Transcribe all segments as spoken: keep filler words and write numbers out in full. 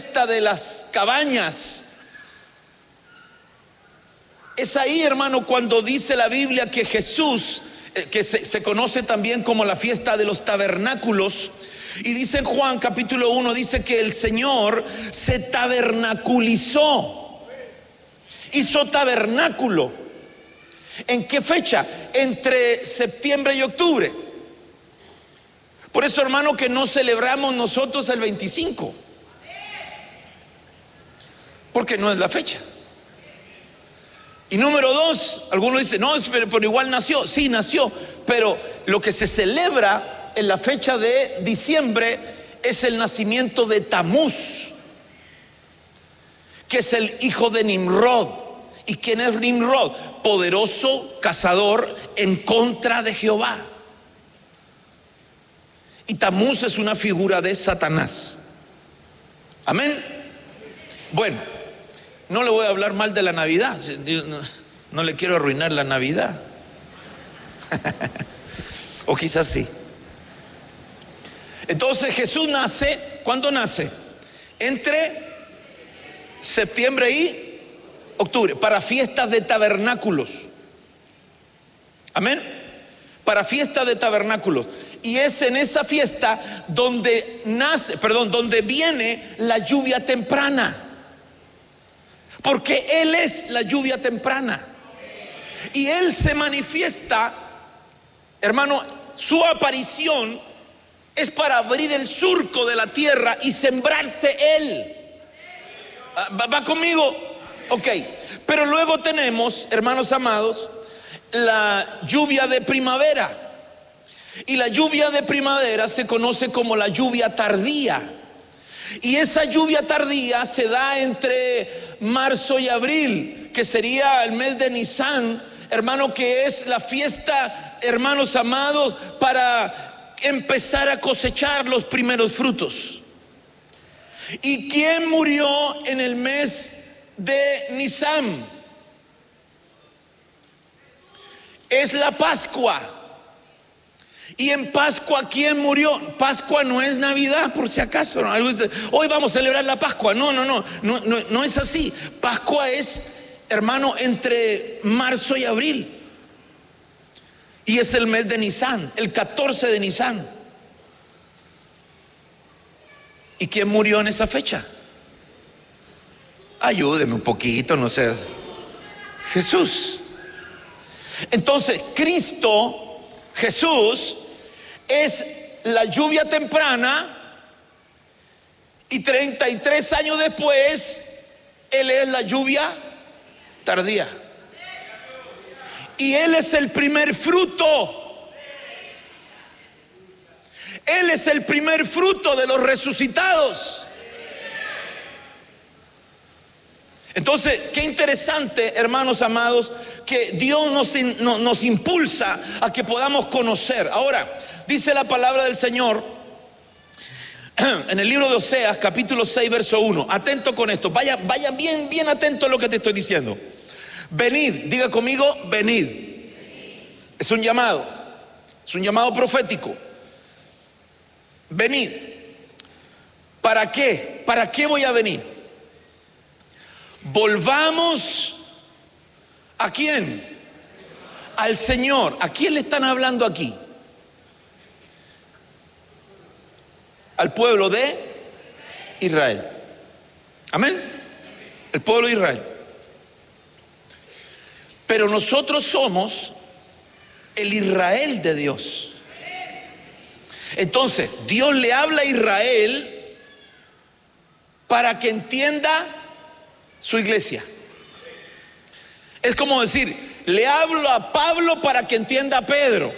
fiesta de las cabañas. Es ahí, hermano, cuando dice la Biblia que Jesús, eh, que se, se conoce también como la fiesta de los tabernáculos, y dice en Juan capítulo uno, dice que el Señor se tabernaculizó, hizo tabernáculo. ¿En qué fecha? Entre septiembre y octubre. Por eso, hermano, que no celebramos nosotros el veinticinco, porque no es la fecha. Y número dos, algunos dicen, no, pero, pero igual nació. Sí, nació, pero lo que se celebra en la fecha de diciembre es el nacimiento de Tamuz, que es el hijo de Nimrod. ¿Y quién es Nimrod? Poderoso cazador en contra de Jehová. Y Tamuz es una figura de Satanás. Amén. Bueno, no le voy a hablar mal de la Navidad. No, no le quiero arruinar la Navidad. O quizás sí. Entonces Jesús nace, ¿cuándo nace? Entre septiembre y octubre, para fiestas de tabernáculos. Amén. Para fiestas de tabernáculos. Y es en esa fiesta donde nace, perdón, donde viene la lluvia temprana. Porque Él es la lluvia temprana. Y Él se manifiesta, hermano, su aparición es para abrir el surco de la tierra y sembrarse Él. ¿Va, va conmigo? Ok. Pero luego tenemos, hermanos amados, la lluvia de primavera. Y la lluvia de primavera se conoce como la lluvia tardía. Y esa lluvia tardía se da entre marzo y abril, que sería el mes de Nisan, hermano, que es la fiesta, hermanos amados, para empezar a cosechar los primeros frutos. ¿Y quién murió en el mes de Nisan? Es la Pascua. Y en Pascua, ¿quién murió? Pascua no es Navidad, por si acaso. ¿No? Hoy vamos a celebrar la Pascua. No, no, no, no, no, no es así. Pascua es, hermano, entre marzo y abril. Y es el mes de Nisan, el catorce de Nisan. ¿Y quién murió en esa fecha? Ayúdeme un poquito, no sé. Jesús. Entonces, Cristo, Jesús, es la lluvia temprana, y treinta y tres años después Él es la lluvia tardía. Y Él es el primer fruto. Él es el primer fruto de los resucitados. Entonces, qué interesante, hermanos amados, que Dios nos, nos, nos impulsa a que podamos conocer. Ahora, dice la palabra del Señor en el libro de Oseas, capítulo seis, verso uno. Atento con esto, vaya, vaya bien, bien atento a lo que te estoy diciendo. Venid, diga conmigo, venid. Es un llamado, es un llamado profético. Venid. ¿Para qué? ¿Para qué voy a venir? Volvamos. ¿A quién? Al Señor. ¿A quién le están hablando aquí? Al pueblo de Israel. Amén. El pueblo de Israel. Pero nosotros somos el Israel de Dios. Entonces, Dios le habla a Israel para que entienda su iglesia. Es como decir, le hablo a Pablo para que entienda a Pedro.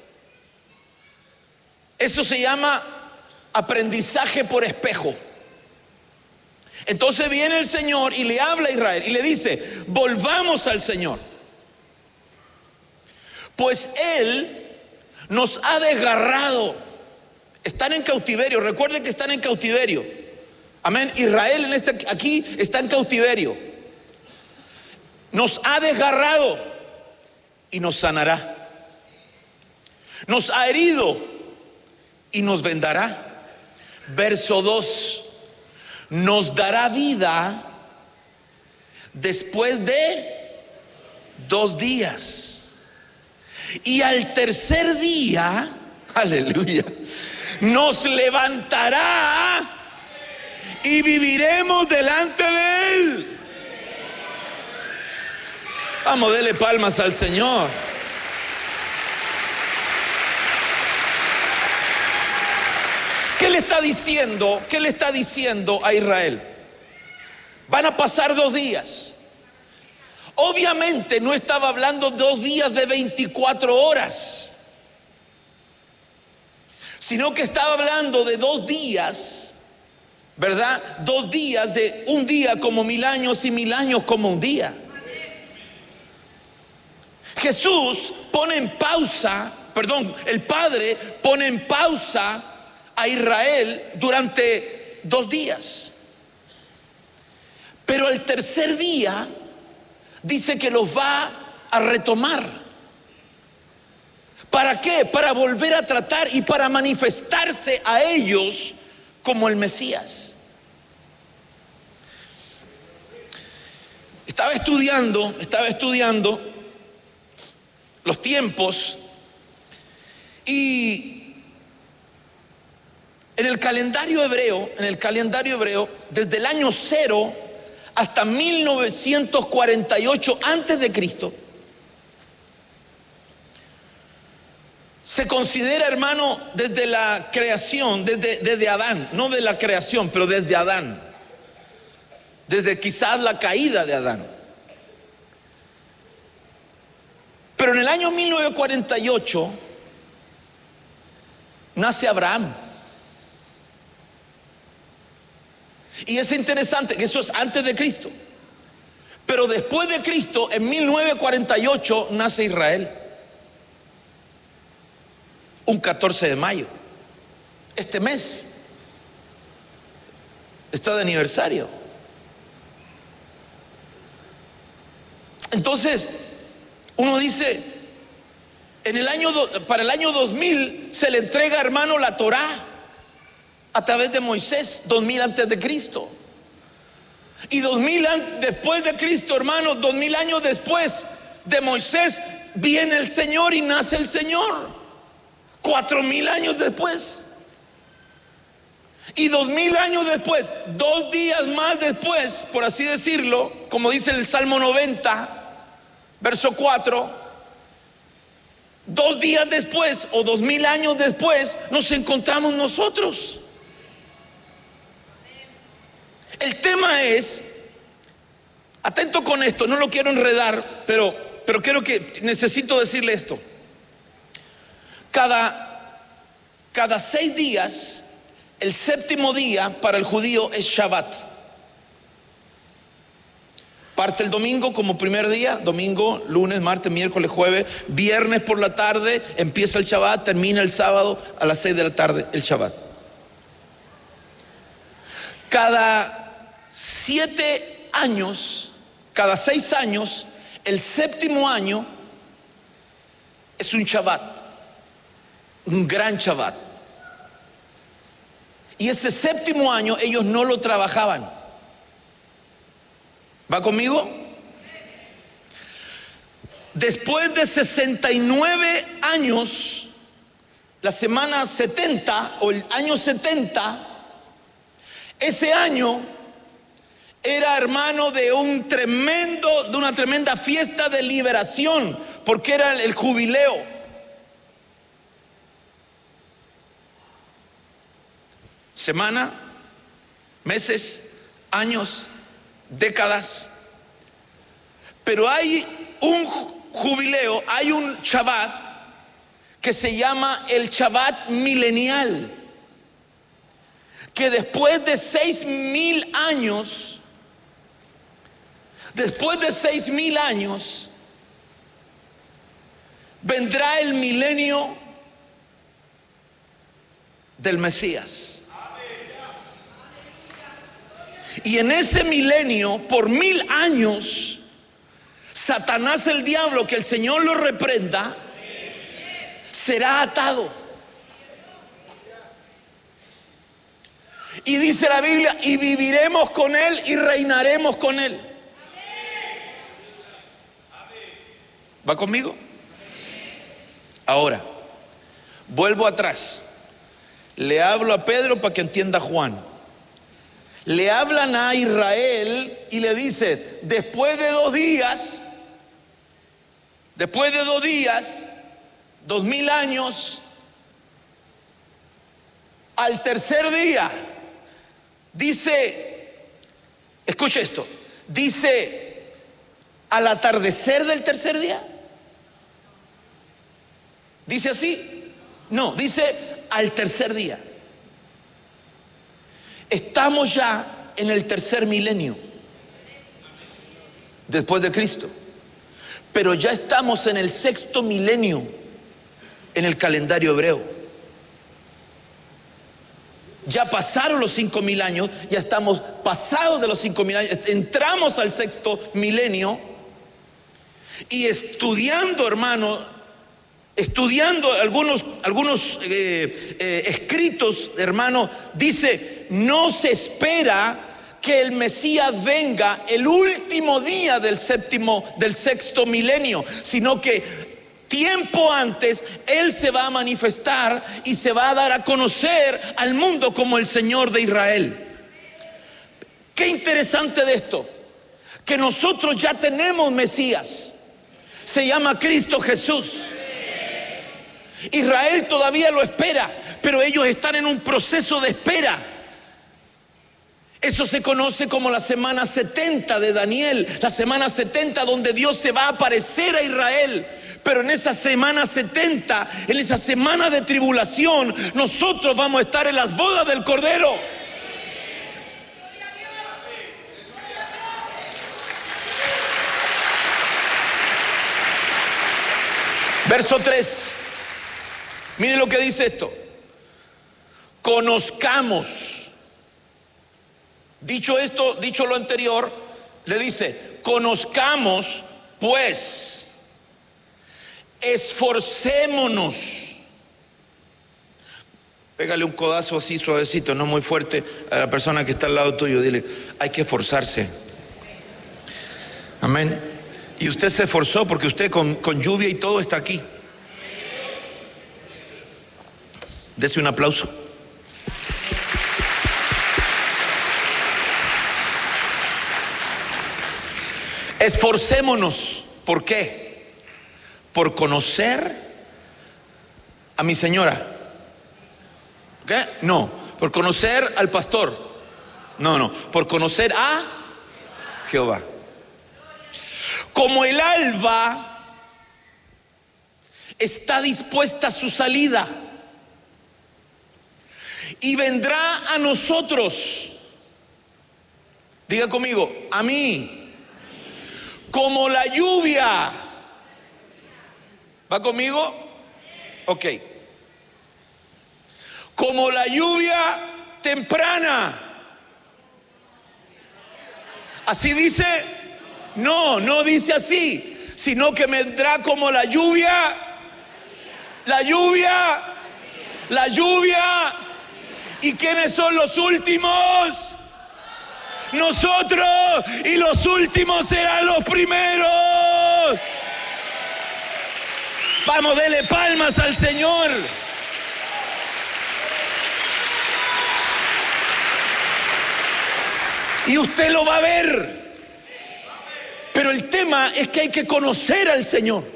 Eso se llama aprendizaje por espejo. Entonces viene el Señor y le habla a Israel y le dice, volvamos al Señor, pues Él nos ha desgarrado. Están en cautiverio, recuerden que están en cautiverio. Amén. Israel en este, aquí está en cautiverio. Nos ha desgarrado y nos sanará. Nos ha herido y nos vendará. Verso dos. nos dará vida después de dos días. Y al tercer día, aleluya, nos levantará y viviremos delante de Él. Vamos, dele palmas al Señor. ¿Qué le está diciendo? ¿Qué le está diciendo a Israel? Van a pasar dos días. Obviamente no estaba hablando dos días de veinticuatro horas, sino que estaba hablando de dos días, ¿verdad? Dos días, de un día como mil años y mil años como un día. Jesús pone en pausa, perdón, el Padre pone en pausa a Israel durante dos días. Pero al tercer día dice que los va a retomar. ¿Para qué? Para volver a tratar y para manifestarse a ellos como el Mesías. Estaba estudiando, estaba estudiando los tiempos, y en el calendario hebreo, en el calendario hebreo, desde el año cero hasta mil novecientos cuarenta y ocho antes de Cristo, se considera, hermano, desde la creación, desde, desde Adán, no de la creación, pero desde Adán, desde quizás la caída de Adán. Pero en el año mil novecientos cuarenta y ocho nace Abraham. Y es interesante que eso es antes de Cristo. Pero después de Cristo, en mil novecientos cuarenta y ocho, nace Israel. Un catorce de mayo. Este mes está de aniversario. Entonces, uno dice, en el año para el año dos mil se le entrega, hermano, la Torá a través de Moisés, dos mil antes de Cristo. Y dos mil después de Cristo, hermano, dos mil años después de Moisés, viene el Señor y nace el Señor. Cuatro mil años después. Y dos mil años después, dos días más después, por así decirlo, como dice el Salmo noventa, verso cuatro, dos días después o dos mil años después, nos encontramos nosotros. El tema es, atento con esto, no lo quiero enredar, pero, pero quiero que, necesito decirle esto. Cada, cada seis días, el séptimo día para el judío es Shabbat. Parte el domingo como primer día, domingo, lunes, martes, miércoles, jueves, viernes por la tarde, empieza el Shabbat, termina el sábado a las seis de la tarde el Shabbat. Cada siete años, cada seis años, el séptimo año es un Shabbat, un gran Shabbat. Y ese séptimo año ellos no lo trabajaban. ¿Va conmigo? Después de sesenta y nueve años, la semana setenta o el año setenta, ese año era, hermano, de un tremendo, de una tremenda fiesta de liberación, porque era el jubileo. Semana, meses, años, décadas. Pero hay un jubileo, hay un Shabbat que se llama el Shabbat milenial, que después de seis mil años, después de seis mil años, vendrá el milenio del Mesías. Y en ese milenio, por mil años, Satanás, el diablo, que el Señor lo reprenda, será atado. Y dice la Biblia, y viviremos con Él y reinaremos con Él. ¿Va conmigo? Ahora, vuelvo atrás. Le hablo a Pedro para que entienda a Juan. Le hablan a Israel y le dice, después de dos días, después de dos días, dos mil años, al tercer día, dice, escuche esto, dice, al atardecer del tercer día. ¿Dice así? No, dice al tercer día. Estamos ya en el tercer milenio después de Cristo, pero ya estamos en el sexto milenio en el calendario hebreo. Ya pasaron los cinco mil años, ya estamos pasados de los cinco mil años, entramos al sexto milenio y estudiando, hermano, estudiando algunos, algunos eh, eh, escritos, hermano, dice, no se espera que el Mesías venga el último día del séptimo, del sexto milenio, sino que tiempo antes Él se va a manifestar y se va a dar a conocer al mundo como el Señor de Israel. Qué interesante de esto, que nosotros ya tenemos Mesías, se llama Cristo Jesús. Israel todavía lo espera, pero ellos están en un proceso de espera. Eso se conoce como la semana setenta de Daniel, la semana setenta donde Dios se va a aparecer a Israel. Pero en esa semana setenta, en esa semana de tribulación, nosotros vamos a estar en las bodas del Cordero. Verso tres. Miren lo que dice esto. Conozcamos. Dicho esto, dicho lo anterior, le dice, conozcamos pues, esforcémonos. Pégale un codazo así suavecito, no muy fuerte, a la persona que está al lado tuyo. Dile, hay que esforzarse. Amén. Y usted se esforzó porque usted con, con lluvia y todo está aquí. Dese un aplauso. Esforcémonos. ¿Por qué? Por conocer a mi señora. ¿Qué? No. Por conocer al pastor. No, no. Por conocer a Jehová. Como el alba está dispuesta a su salida, y vendrá a nosotros. Diga conmigo, a mí. Como la lluvia. ¿Va conmigo? Ok. Como la lluvia temprana. ¿Así dice? No, no dice así, sino que vendrá como la lluvia. La lluvia. La lluvia. ¿Y quiénes son los últimos? Nosotros. Y los últimos serán los primeros. Vamos, dele palmas al Señor. Y usted lo va a ver. Pero el tema es que hay que conocer al Señor.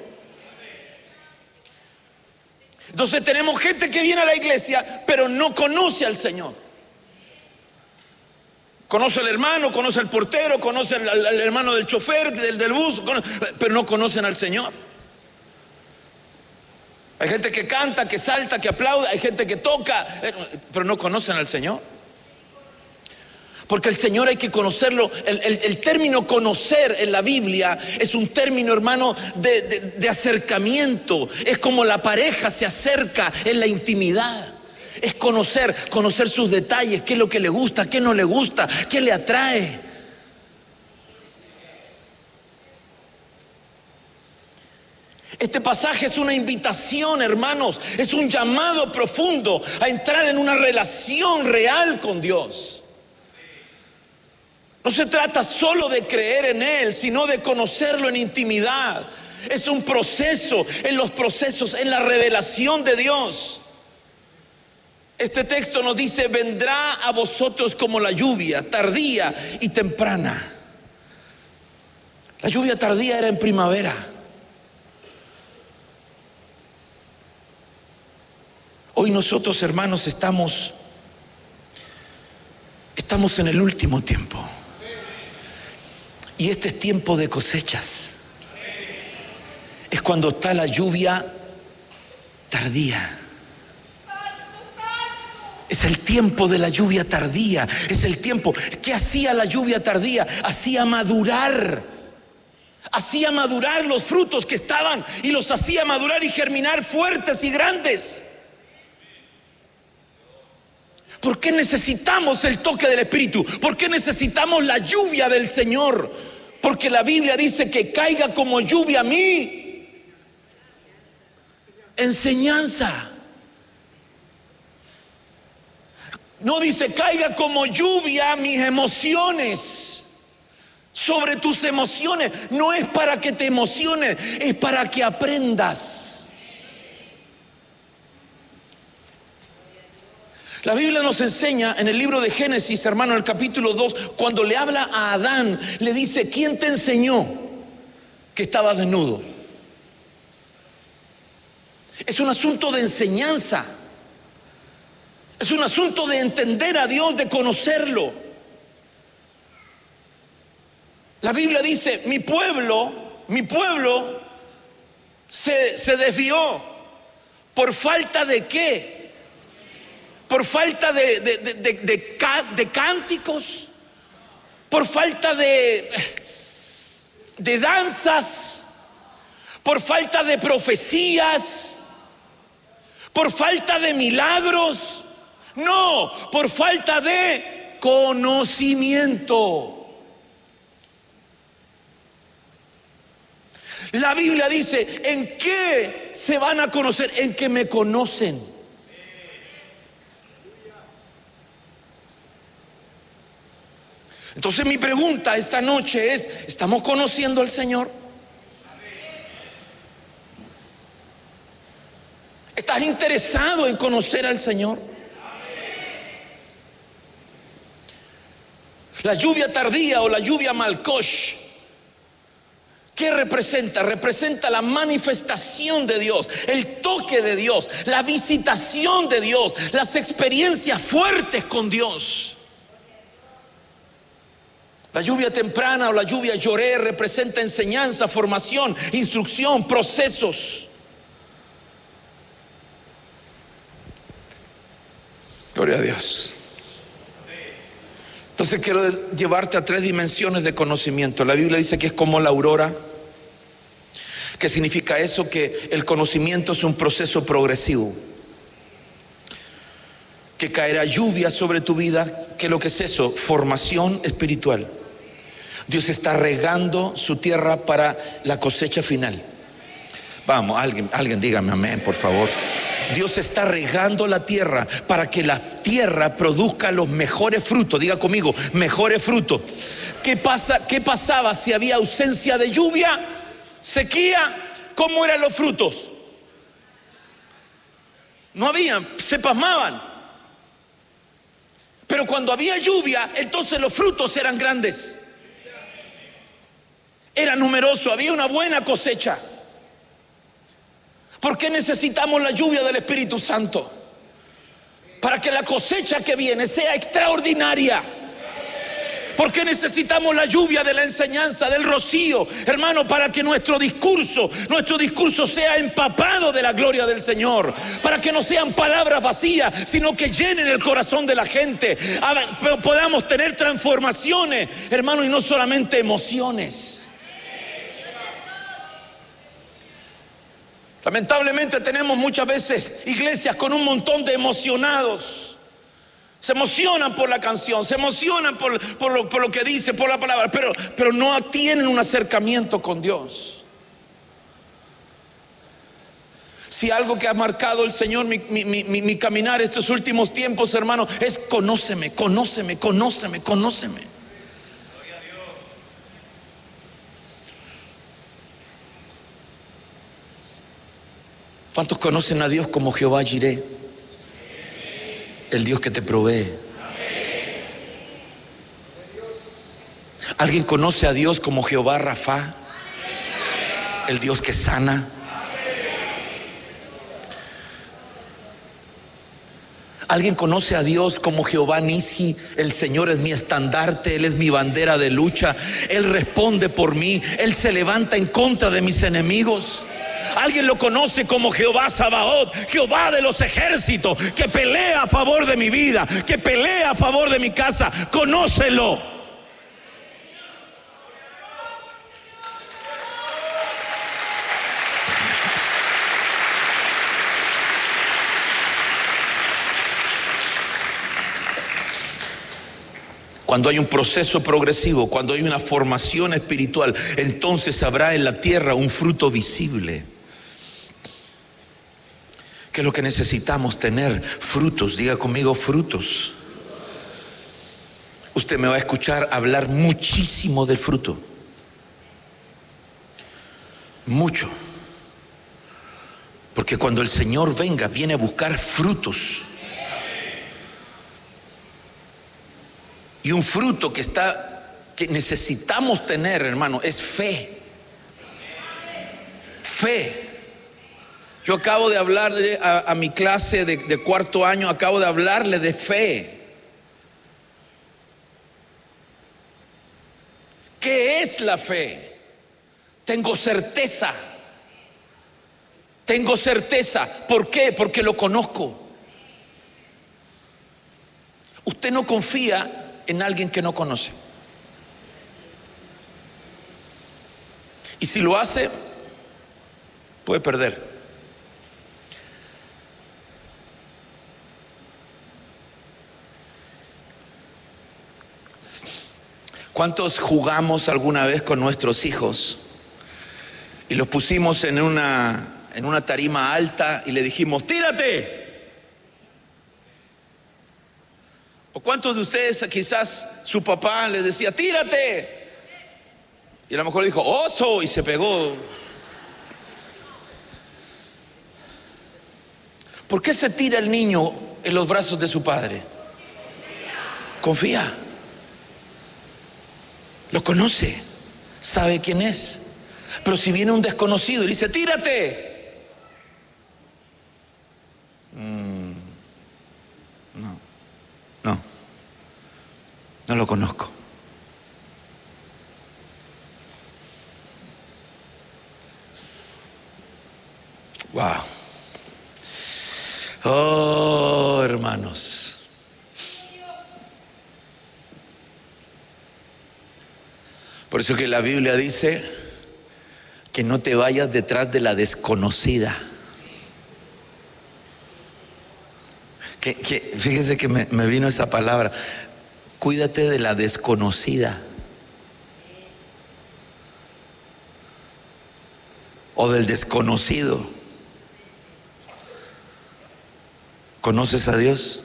Entonces tenemos gente que viene a la iglesia, pero no conoce al Señor. Conoce al hermano, conoce al portero, conoce al, al, al hermano del chofer, del, del bus, conoce, pero no conocen al Señor. Hay gente que canta, que salta, que aplaude, hay gente que toca, pero no conocen al Señor. Porque el Señor hay que conocerlo. El, el, el término conocer en la Biblia es un término, hermano, de, de, de acercamiento. Es como la pareja se acerca en la intimidad. Es conocer, conocer sus detalles, qué es lo que le gusta, qué no le gusta, qué le atrae. Este pasaje es una invitación, hermanos, es un llamado profundo a entrar en una relación real con Dios. No se trata solo de creer en Él, sino de conocerlo en intimidad. Es un proceso, en los procesos, en la revelación de Dios. Este texto nos dice: vendrá a vosotros como la lluvia, tardía y temprana. La lluvia tardía era en primavera. Hoy nosotros, hermanos, estamos, estamos en el último tiempo. Y este es tiempo de cosechas. Es cuando está la lluvia tardía. Es el tiempo de la lluvia tardía. Es el tiempo. ¿Qué hacía la lluvia tardía? Hacía madurar. Hacía madurar los frutos que estaban, y los hacía madurar y germinar fuertes y grandes. ¿Por qué necesitamos el toque del Espíritu? ¿Por qué necesitamos la lluvia del Señor? Porque la Biblia dice que caiga como lluvia a mí enseñanza. No dice caiga como lluvia mis emociones, sobre tus emociones. No es para que te emociones, es para que aprendas. La Biblia nos enseña en el libro de Génesis, hermano, en el capítulo dos, cuando le habla a Adán, le dice: ¿quién te enseñó que estabas desnudo? Es un asunto de enseñanza. Es un asunto de entender a Dios, de conocerlo. La Biblia dice: mi pueblo, mi pueblo se, se desvió. ¿Por falta de qué? Por falta de, de, de, de, de, de cánticos, por falta de, de danzas, por falta de profecías, por falta de milagros. No, por falta de conocimiento. La Biblia dice: ¿en qué se van a conocer? En que me conocen. Entonces mi pregunta esta noche es: ¿estamos conociendo al Señor? ¿Estás interesado en conocer al Señor? La lluvia tardía o la lluvia malkosh, ¿qué representa? Representa la manifestación de Dios, el toque de Dios, la visitación de Dios, las experiencias fuertes con Dios. La lluvia temprana o la lluvia lloré representa enseñanza, formación, instrucción, procesos. Gloria a Dios. Entonces quiero llevarte a tres dimensiones de conocimiento. La Biblia dice que es como la aurora. ¿Qué significa eso? Que el conocimiento es un proceso progresivo. Que caerá lluvia sobre tu vida. ¿Qué es lo que es eso? Formación espiritual. Dios está regando su tierra para la cosecha final. Vamos, alguien, alguien dígame amén, por favor. Dios está regando la tierra para que la tierra produzca los mejores frutos. Diga conmigo, mejores frutos. ¿Qué pasa? ¿Qué pasaba si había ausencia de lluvia, sequía? ¿Cómo eran los frutos? No había, se pasmaban. Pero cuando había lluvia, entonces los frutos eran grandes. Era numeroso, había una buena cosecha. ¿Por qué necesitamos la lluvia del Espíritu Santo? Para que la cosecha que viene sea extraordinaria. ¿Por qué necesitamos la lluvia de la enseñanza, del rocío? Hermano, para que nuestro discurso, nuestro discurso sea empapado de la gloria del Señor. Para que no sean palabras vacías, sino que llenen el corazón de la gente. Podamos tener transformaciones, hermano, y no solamente emociones. Lamentablemente tenemos muchas veces iglesias con un montón de emocionados. Se emocionan por la canción, se emocionan por, por, lo, por lo que dice, por la palabra, pero, pero no tienen un acercamiento con Dios. Si algo que ha marcado el Señor mi, mi, mi, mi caminar estos últimos tiempos, hermano, es conóceme, conóceme, conóceme, conóceme. ¿Cuántos conocen a Dios como Jehová Jireh? El Dios que te provee. ¿Alguien conoce a Dios como Jehová Rafa? El Dios que sana. ¿Alguien conoce a Dios como Jehová Nisi? El Señor es mi estandarte, Él es mi bandera de lucha. Él responde por mí, Él se levanta en contra de mis enemigos. ¿Alguien lo conoce como Jehová Sabaoth, Jehová de los ejércitos, que pelea a favor de mi vida, que pelea a favor de mi casa? Conócelo. Cuando hay un proceso progresivo, cuando hay una formación espiritual, entonces habrá en la tierra un fruto visible. ¿Qué es lo que necesitamos tener? Frutos. Diga conmigo, frutos. Usted me va a escuchar hablar muchísimo del fruto. Mucho. Porque cuando el Señor venga, viene a buscar frutos. Y un fruto que está, que necesitamos tener, hermano, es fe. Fe. Yo acabo de hablarle a, a mi clase de, de cuarto año, acabo de hablarle de fe. ¿Qué es la fe? Tengo certeza. Tengo certeza. ¿Por qué? Porque lo conozco. Usted no confía en alguien que no conoce. Y si lo hace, puede perder. ¿Cuántos jugamos alguna vez con nuestros hijos y los pusimos en una, en una tarima alta y le dijimos, tírate? ¿O cuántos de ustedes quizás su papá les decía, tírate? Y a lo mejor dijo, oso, y se pegó. ¿Por qué se tira el niño en los brazos de su padre? Confía. Lo conoce, sabe quién es. Pero si viene un desconocido y le dice, tírate. Mm, no, no, no lo conozco. Wow. Oh, hermanos. Por eso que la Biblia dice que no te vayas detrás de la desconocida. Que, que, fíjese que me, me vino esa palabra. Cuídate de la desconocida. O del desconocido. ¿Conoces a Dios?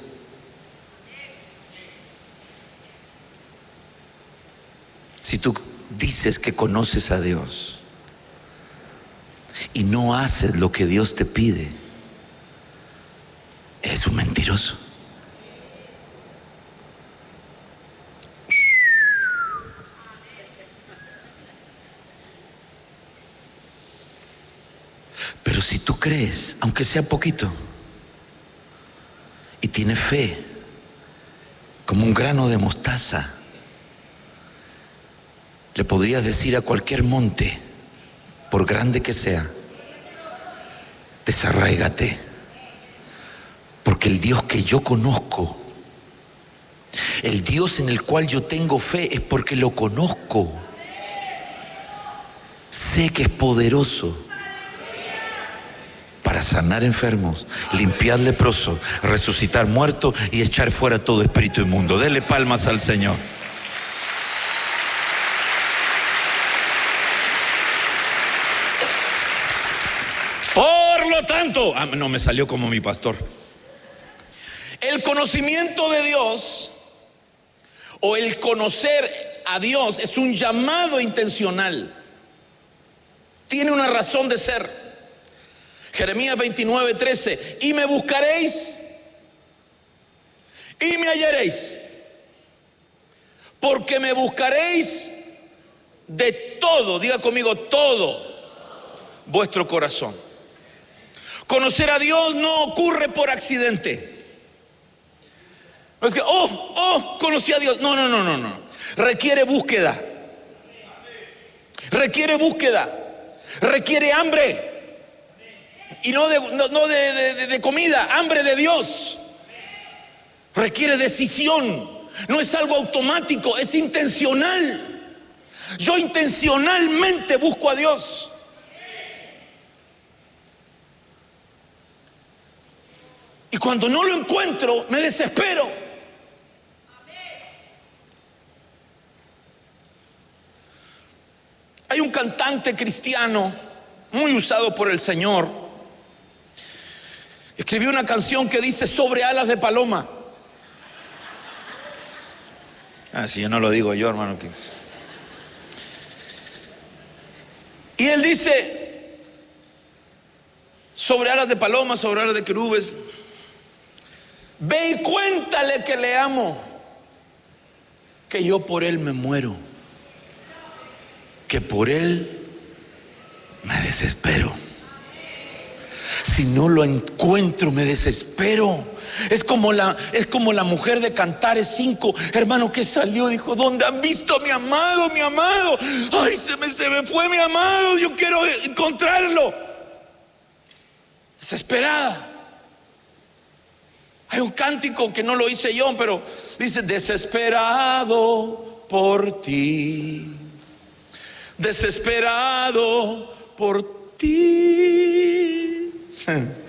Si tú dices que conoces a Dios y no haces lo que Dios te pide, eres un mentiroso. Pero si tú crees, aunque sea poquito, y tienes fe, como un grano de mostaza, le podrías decir a cualquier monte, por grande que sea, desarraígate, porque el Dios que yo conozco, el Dios en el cual yo tengo fe, es porque lo conozco. Sé que es poderoso para sanar enfermos, limpiar leprosos, resucitar muertos y echar fuera todo espíritu inmundo. Dele palmas al Señor. Por lo tanto, ah, no me salió como mi pastor. El conocimiento de Dios o el conocer a Dios es un llamado intencional. Tiene una razón de ser. Jeremías veintinueve, trece. Y me buscaréis y me hallaréis, porque me buscaréis de todo, diga conmigo, todo vuestro corazón. Conocer a Dios no ocurre por accidente. No es que, oh, oh, conocí a Dios. No, no, no, no, no. Requiere búsqueda. Requiere búsqueda. Requiere hambre. Y no de, no, no de, de, de comida, hambre de Dios. Requiere decisión. No es algo automático, es intencional. Yo intencionalmente busco a Dios. Y cuando no lo encuentro, me desespero. Hay un cantante cristiano muy usado por el Señor. Escribió una canción que dice: sobre alas de paloma. Ah, si yo no lo digo yo, hermano. Y él dice: sobre alas de paloma, sobre alas de querubes, ve y cuéntale que le amo, que yo por él me muero, que por él me desespero. Si no lo encuentro, me desespero. Es como la, es como la mujer de Cantares cinco, hermano, que salió y dijo: ¿dónde han visto a mi amado, mi amado? Ay, se me, se me fue mi amado, yo quiero encontrarlo. Desesperada. Hay un cántico que no lo hice yo, pero dice: desesperado por ti, desesperado por ti.